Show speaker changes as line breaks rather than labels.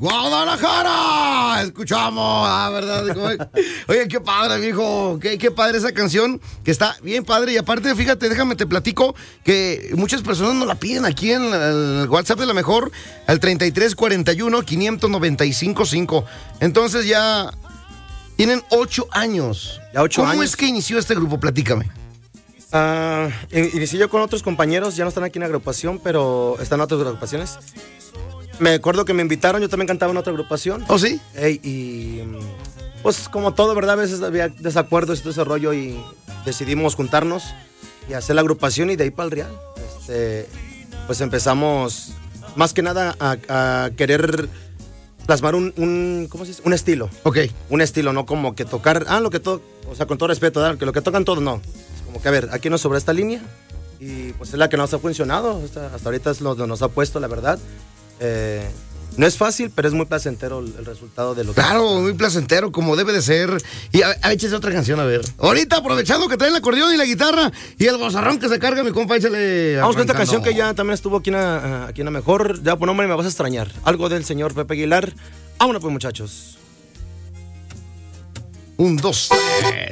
Guadalajara. Escuchamos, ¿verdad? Oye, qué padre, mijo. Qué padre esa canción, que está bien padre. Y aparte, fíjate, déjame te platico que muchas personas nos la piden aquí en el WhatsApp de La Mejor, al 3341-595-5. Entonces ya tienen 8 años.
Ya 8 años.
¿Cómo es que inició este grupo? Platícame.
Inicié yo con otros compañeros, ya no están aquí en la agrupación, pero están en otras agrupaciones. Me acuerdo que me invitaron, yo también cantaba en otra agrupación.
¿Oh, sí?
Y pues como todo, ¿verdad? A veces había desacuerdos y todo ese rollo y decidimos juntarnos y hacer la agrupación y de ahí para el Real. Pues empezamos más que nada a querer plasmar ¿cómo se dice? Un estilo.
Ok.
Un estilo, no como que tocar, o sea, con todo respeto, que lo que tocan todos, no. Es como que, a ver, aquí nos sobra esta línea y pues es la que nos ha funcionado, hasta ahorita es lo que nos ha puesto, la verdad. No es fácil, pero es muy placentero el resultado de lo que...
Claro, muy placentero, como debe de ser. Y échese otra canción, a ver. Ahorita, aprovechando que trae el acordeón y la guitarra y el bozarrón que se carga, mi compa, échale.
Vamos con esta canción que ya también estuvo aquí en la Mejor. Ya por nombre me vas a extrañar. Algo del señor Pepe Aguilar. Vámonos pues, muchachos.
1, 2, 3.